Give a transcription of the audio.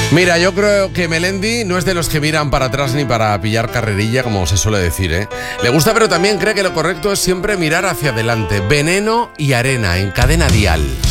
Mira, yo creo que Melendi no es de los que miran para atrás ni para pillar carrerilla, como se suele decir, ¿eh? Le gusta, pero también cree que lo correcto es siempre mirar hacia adelante. Veneno y Arena, en Cadena Dial.